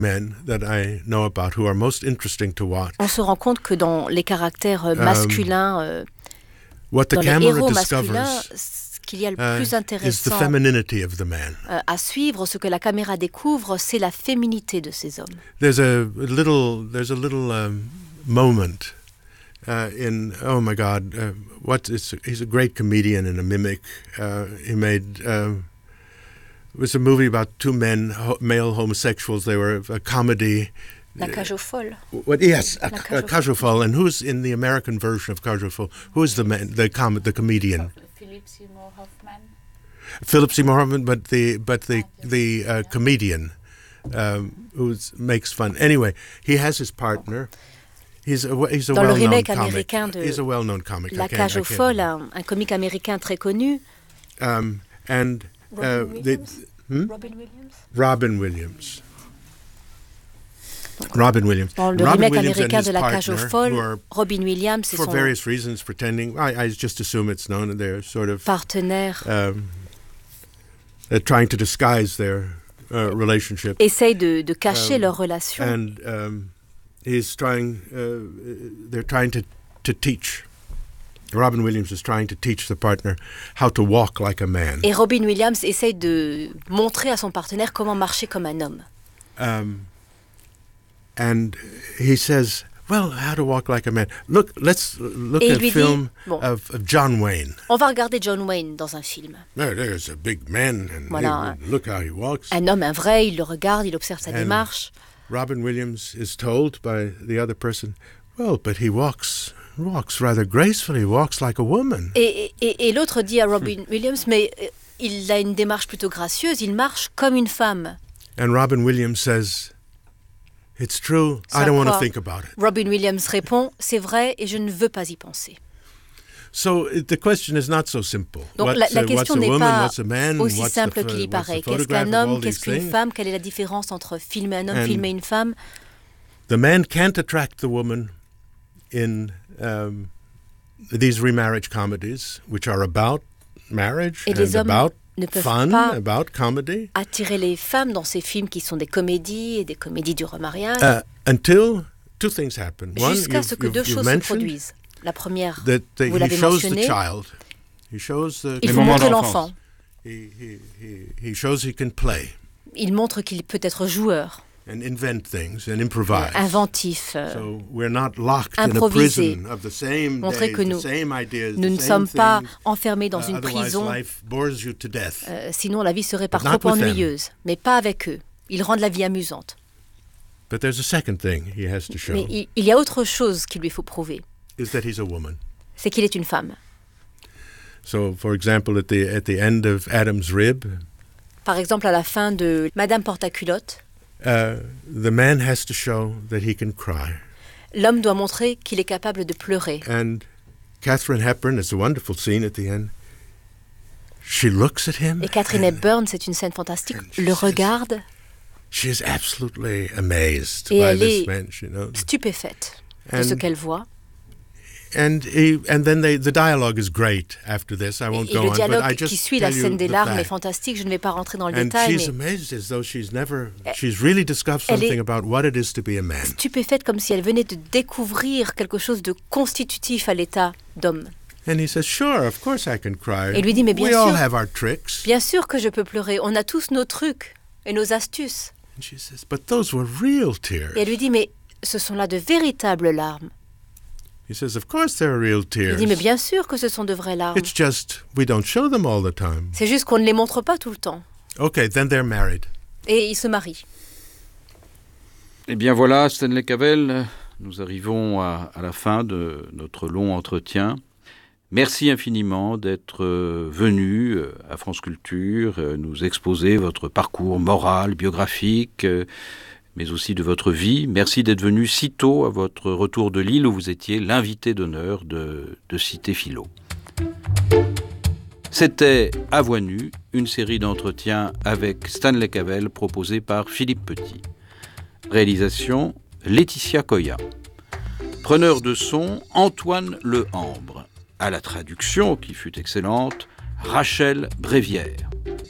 men that I know about who are most interesting to watch. On se rend compte que dans les caractères masculins, what the dans les camera héros discovers masculins, ce qu'il y a le plus is the intéressant femininity of the man. à suivre, ce que la caméra découvre, c'est la féminité de ces hommes. There's a little moment in he's a great comedian and a mimic. He made it was a movie about two men, male homosexuals. They were a comedy. La cage aux folles. Yes, Cage aux folles. And who's in the American version of Cage aux folles? Who is the man, the comedian? Philip Seymour Hoffman. Philip Seymour Hoffman, but the comedian who makes fun. Anyway, he has his partner. He's a Dans le remake well-known américain comic. de He's a well-known comic. La cage aux folles, un comique américain très connu. Robin Williams. Robin Williams. Dans le remake américain de La cage aux folles, Robin Williams et for son various reasons, pretending, I just assume it's known, they're sort of partenaire they're trying to disguise their relationship. essayent de cacher leur relation. And they're trying to teach. Robin Williams is trying to teach the partner how to walk like a man. Et Robin Williams essaye de montrer à son partenaire comment marcher comme un homme. And he says, well, how to walk like a man. Let's look Et at a film of John Wayne. On va regarder John Wayne dans un film. There's a big man, and Voilà. look how he walks. Un homme, un vrai, il le regarde, il observe sa démarche. Robin Williams is told by the other person, well, but he walks rather gracefully, walks like a woman. Et l'autre dit à Robin Williams, mais il a une démarche plutôt gracieuse, il marche comme une femme. And Robin Williams says, it's true, I don't want to think about it. Robin Williams répond, c'est vrai et je ne veux pas y penser. So the question is not so simple. Donc la question n'est pas aussi what's simple qu'il y paraît. Qu'est-ce qu'un homme, qu'est-ce qu'une femme, quelle est la différence entre filmer un homme, filmer une femme? The man can't attract the woman in these remarriage comedies, which are about marriage et les and hommes about ne peuvent fun, pas about comedy. Attirer les femmes dans ces films qui sont des comédies et des comédies du remariage. Until two things happen. Jusqu'à ce que deux choses se produisent. La première, vous l'avez mentionné, il faut montrer l'enfant. He shows he can play. Il montre qu'il peut être joueur. And invent things and improvise. Inventif, so we're not locked improvisé. In a prison of the same Montrer days, que the same ideas, nous ne sommes pas enfermés dans une otherwise prison, life bores you to death. Sinon la vie serait par trop ennuyeuse. Mais pas avec eux. Ils rendent la vie amusante. But there's a second thing he has to show. Mais il y a autre chose qu'il lui faut prouver. Is that he's a woman. C'est qu'il est une femme. So, for example, at the end of Adam's Rib, par exemple, à la fin de Madame Porte-à-Culotte, the man has to show that he can cry. L'homme doit montrer qu'il est capable de pleurer. And Katharine Hepburn, it's a wonderful scene at the end. She looks at him. Et Katharine Hepburn, c'est une scène fantastique, le regarde. She is absolutely amazed by this man, you know. Stupéfaite de ce qu'elle voit. And then the dialogue is great after this. I won't go on, but I just le dialogue qui suit la scène des larmes est fantastique. Je ne vais pas rentrer dans le détail. And she's amazed as though she's really discovered something about what it is to be a man. Stupéfaite comme si elle venait de découvrir quelque chose de constitutif à l'état d'homme. And he says, "Sure, of course I can cry. Et lui dit, mais bien We sûr, all have our tricks. Bien sûr que je peux pleurer. On a tous nos trucs et nos astuces." And she says, "But those were real tears." Et elle lui dit, mais ce sont là de véritables larmes. He says, "Of course there are real tears." Il dit, mais bien sûr que ce sont de vraies larmes. It's just we don't show them all the time. C'est juste qu'on ne les montre pas tout le temps. Okay, then they're married. Et ils se marient. Eh bien voilà, Stanley Cavell, nous arrivons à la fin de notre long entretien. Merci infiniment d'être venu à France Culture nous exposer votre parcours moral, biographique, mais aussi de votre vie. Merci d'être venu si tôt à votre retour de Lille où vous étiez l'invité d'honneur de Cité Philo. C'était À Voix nue, une série d'entretiens avec Stanley Cavell proposée par Philippe Petit. Réalisation Laetitia Coya. Preneur de son Antoine Lehambre. À la traduction, qui fut excellente, Rachel Brévière.